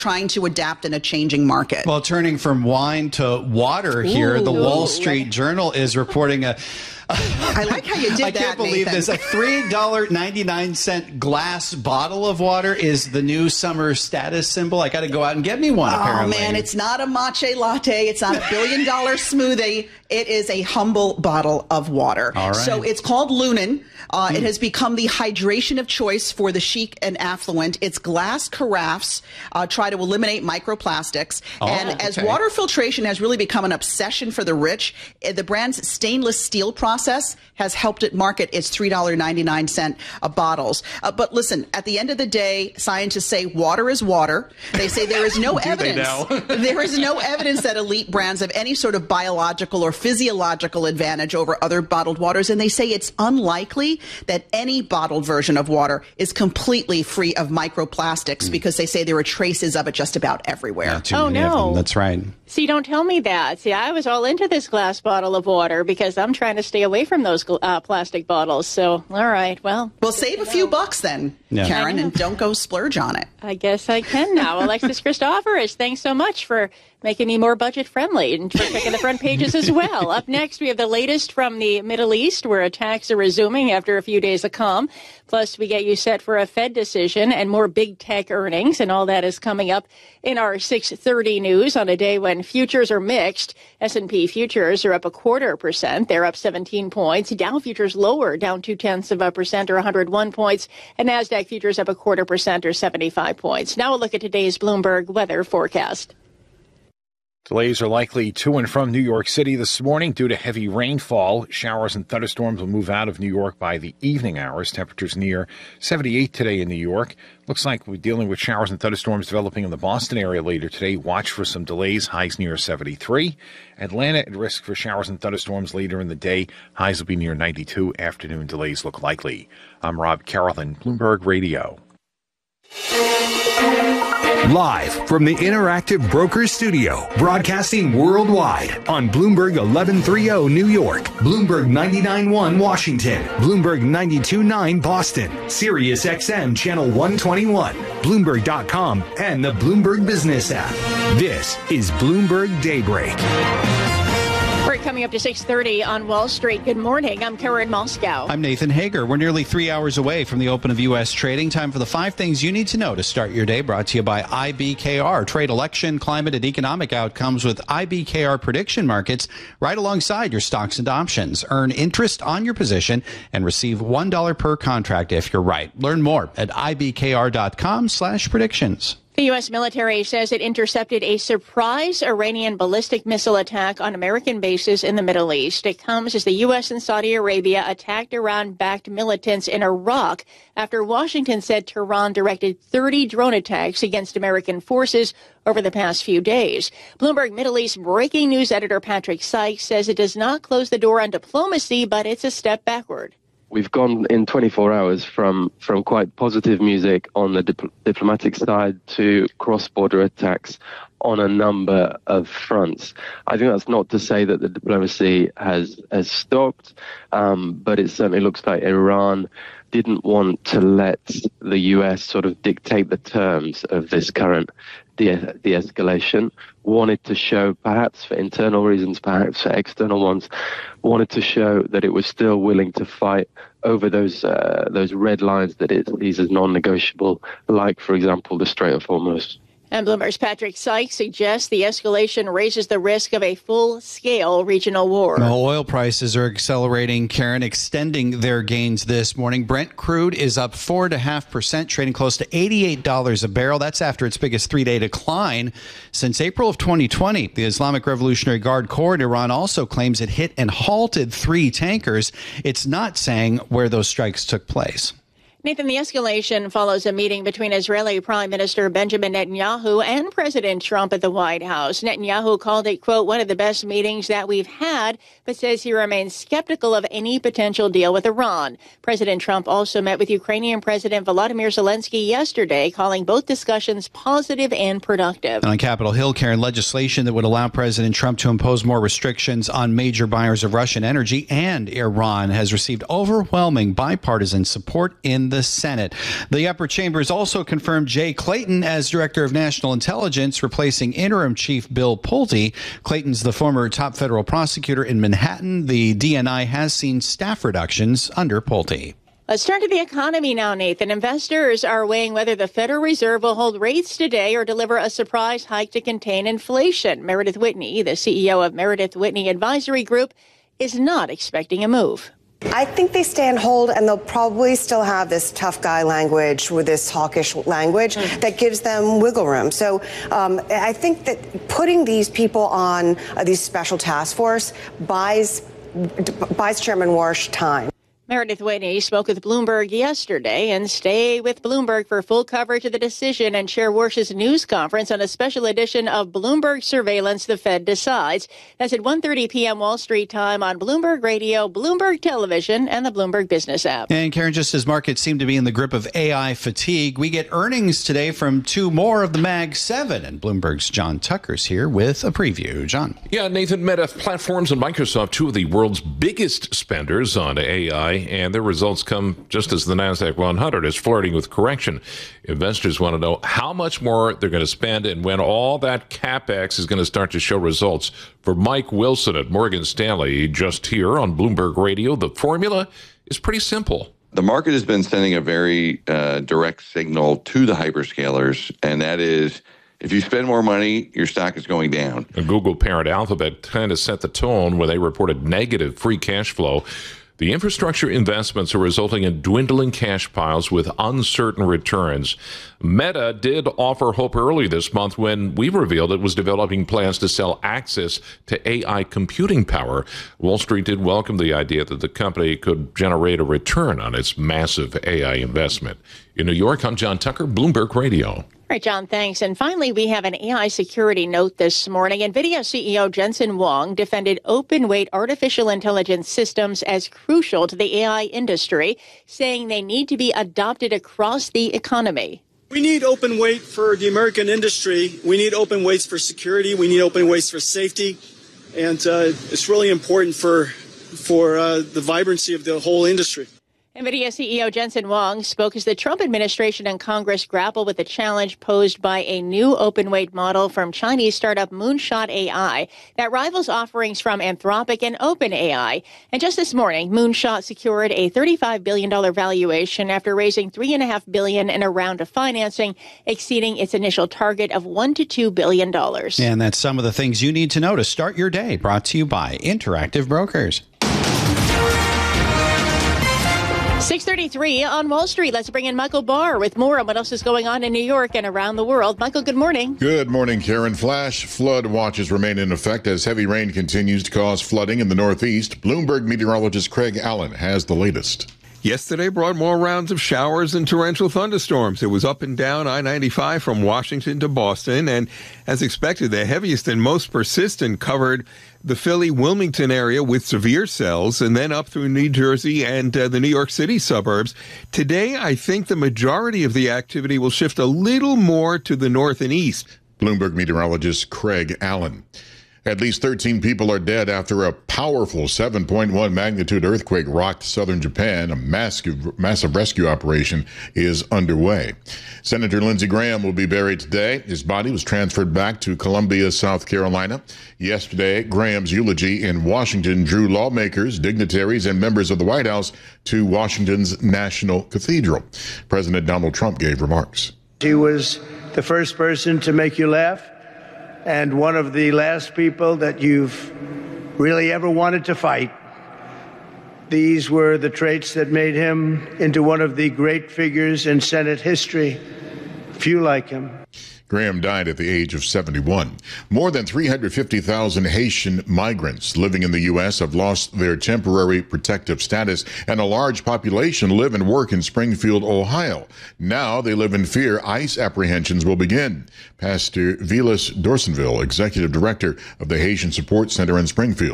trying to adapt in a changing market. Well, turning from wine to water here, the Wall Street Journal is reporting I like how you did that, I can't believe Nathan. this. A $3.99 glass bottle of water is the new summer status symbol. I got to go out and get me one, apparently. Oh, man, it's not a matcha latte. It's not a $1 billion smoothie. It is a humble bottle of water. All right. So it's called Lunin. It has become the hydration of choice for the chic and affluent. Its glass carafes try to eliminate microplastics. As water filtration has really become an obsession for the rich, the brand's stainless steel process has helped it market its $3.99 bottles. But listen, at the end of the day, scientists say water is water. They say there is no evidence. There is no evidence that elite brands have any sort of biological or physiological advantage over other bottled waters. And they say it's unlikely that any bottled version of water is completely free of microplastics because they say there are traces of it just about everywhere. Oh, no. That's right. See, don't tell me that. See, I was all into this glass bottle of water because I'm trying to stay away from those plastic bottles. So, all right, well. Well, save a few bucks then, Karen, and don't go splurge on it. I guess I can now. Alexis Christoforous, thanks so much for making me more budget-friendly and for checking the front pages as well. Up next, we have the latest from the Middle East, where attacks are resuming after a few days of calm. Plus, we get you set for a Fed decision and more big tech earnings, and all that is coming up in our 6:30 news on a day when futures are mixed. S&P futures are up 0.25%. They're up 17 points. Dow futures lower, down 0.2% or 101 points. And NASDAQ futures up 0.25% or 75 points. Now a look at today's Bloomberg weather forecast. Delays are likely to and from New York City this morning due to heavy rainfall. Showers and thunderstorms will move out of New York by the evening hours. Temperatures near 78 today in New York. Looks like we're dealing with showers and thunderstorms developing in the Boston area later today. Watch for some delays. Highs near 73. Atlanta at risk for showers and thunderstorms later in the day. Highs will be near 92. Afternoon delays look likely. I'm Rob Carolyn, Bloomberg Radio. Live from the Interactive Brokers Studio, broadcasting worldwide on Bloomberg 1130 New York, Bloomberg 99.1 Washington, Bloomberg 92.9 Boston, Sirius XM Channel 121, Bloomberg.com, and the Bloomberg Business app. This is Bloomberg Daybreak. We're coming up to 6:30 on Wall Street. Good morning. I'm Karen Moscow. I'm Nathan Hager. We're nearly 3 hours away from the open of U.S. trading. Time for the 5 things you need to know to start your day. Brought to you by IBKR. Trade election, climate, and economic outcomes with IBKR prediction markets right alongside your stocks and options. Earn interest on your position and receive $1 per contract if you're right. Learn more at ibkr.com/predictions. The U.S. military says it intercepted a surprise Iranian ballistic missile attack on American bases in the Middle East. It comes as the U.S. and Saudi Arabia attacked Iran-backed militants in Iraq after Washington said Tehran directed 30 drone attacks against American forces over the past few days. Bloomberg Middle East breaking news editor Patrick Sykes says it does not close the door on diplomacy, but it's a step backward. We've gone in 24 hours from quite positive music on the diplomatic side to cross-border attacks on a number of fronts. I think that's not to say that the diplomacy has stopped, but it certainly looks like Iran didn't want to let the U.S. sort of dictate the terms of this current de-escalation, wanted to show, perhaps for internal reasons, perhaps for external ones, wanted to show that it was still willing to fight over those red lines that it sees as non-negotiable, like, for example, the Strait of Hormuz. And Bloomberg's Patrick Sykes suggests the escalation raises the risk of a full-scale regional war. Well, oil prices are accelerating, Karen, extending their gains this morning. Brent crude is up 4.5%, trading close to $88 a barrel. That's after its biggest 3-day decline since April of 2020. The Islamic Revolutionary Guard Corps in Iran also claims it hit and halted 3 tankers. It's not saying where those strikes took place. Nathan, the escalation follows a meeting between Israeli Prime Minister Benjamin Netanyahu and President Trump at the White House. Netanyahu called it, quote, one of the best meetings that we've had, but says he remains skeptical of any potential deal with Iran. President Trump also met with Ukrainian President Volodymyr Zelensky yesterday, calling both discussions positive and productive. And on Capitol Hill, Karen, legislation that would allow President Trump to impose more restrictions on major buyers of Russian energy and Iran has received overwhelming bipartisan support in the Senate. The upper chambers also confirmed Jay Clayton as Director of National Intelligence, replacing interim Chief Bill Pulte. Clayton's the former top federal prosecutor in Manhattan. The DNI has seen staff reductions under Pulte. Let's turn to the economy now, Nathan. Investors are weighing whether the Federal Reserve will hold rates today or deliver a surprise hike to contain inflation. Meredith Whitney, the CEO of Meredith Whitney Advisory Group, is not expecting a move. I think they stay and hold, and they'll probably still have this tough guy language with this hawkish language that gives them wiggle room. So I think that putting these people on these special task force buys Chairman Warsh time. Meredith Whitney spoke with Bloomberg yesterday, and stay with Bloomberg for full coverage of the decision and Chair Warsh's news conference on a special edition of Bloomberg Surveillance, The Fed Decides. That's at 1:30 p.m. Wall Street time on Bloomberg Radio, Bloomberg Television, and the Bloomberg Business app. And Karen, just as markets seem to be in the grip of AI fatigue, we get earnings today from two more of the Mag 7. And Bloomberg's John Tucker's here with a preview. John. Yeah, Nathan, Meta Platforms and Microsoft, two of the world's biggest spenders on AI, and their results come just as the NASDAQ 100 is flirting with correction. Investors want to know how much more they're going to spend and when all that CapEx is going to start to show results. For Mike Wilson at Morgan Stanley, just here on Bloomberg Radio, the formula is pretty simple. The market has been sending a very direct signal to the hyperscalers, and that is, if you spend more money, your stock is going down. And Google parent Alphabet kind of set the tone when they reported negative free cash flow. The infrastructure investments are resulting in dwindling cash piles with uncertain returns. Meta did offer hope early this month when we revealed it was developing plans to sell access to AI computing power. Wall Street did welcome the idea that the company could generate a return on its massive AI investment. In New York, I'm John Tucker, Bloomberg Radio. All right, John, thanks. And finally, we have an AI security note this morning. NVIDIA CEO Jensen Huang defended open-weight artificial intelligence systems as crucial to the AI industry, saying they need to be adopted across the economy. We need open weight for the American industry. We need open weights for security. We need open weights for safety. And it's really important for the vibrancy of the whole industry. NVIDIA CEO Jensen Huang spoke as the Trump administration and Congress grapple with the challenge posed by a new open-weight model from Chinese startup Moonshot AI that rivals offerings from Anthropic and OpenAI. And just this morning, Moonshot secured a $35 billion valuation after raising $3.5 billion in a round of financing, exceeding its initial target of $1 to $2 billion. And that's some of the things you need to know to start your day, brought to you by Interactive Brokers. 6:33 on Wall Street. Let's bring in Michael Barr with more on what else is going on in New York and around the world. Michael, good morning. Good morning, Karen. Flash flood watches remain in effect as heavy rain continues to cause flooding in the Northeast. Bloomberg meteorologist Craig Allen has the latest. Yesterday brought more rounds of showers and torrential thunderstorms. It was up and down I-95 from Washington to Boston, and as expected, the heaviest and most persistent covered the Philly-Wilmington area with severe cells, and then up through New Jersey and the New York City suburbs. Today, I think the majority of the activity will shift a little more to the north and east. Bloomberg meteorologist Craig Allen. At least 13 people are dead after a powerful 7.1 magnitude earthquake rocked southern Japan. A massive rescue operation is underway. Senator Lindsey Graham will be buried today. His body was transferred back to Columbia, South Carolina. Yesterday, Graham's eulogy in Washington drew lawmakers, dignitaries, and members of the White House to Washington's National Cathedral. President Donald Trump gave remarks. He was the first person to make you laugh, and one of the last people that you've really ever wanted to fight. These were the traits that made him into one of the great figures in Senate history. Few like him. Graham died at the age of 71. More than 350,000 Haitian migrants living in the U.S. have lost their temporary protective status, and a large population live and work in Springfield, Ohio. Now they live in fear ICE apprehensions will begin. Pastor Vilas Dorsenville, executive director of the Haitian Support Center in Springfield.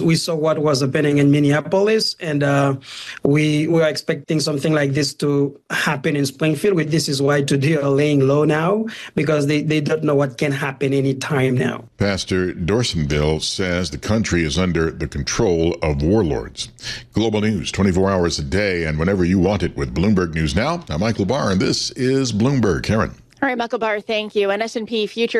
We saw what was happening in Minneapolis, and we were expecting something like this to happen in Springfield. This is why today are laying low now, because they don't know what can happen any time now. Pastor Dorsonville says the country is under the control of warlords. Global news 24 hours a day and whenever you want it with Bloomberg News Now. I'm Michael Barr, and this is Bloomberg. Karen. All right, Michael Barr, thank you. And S&P future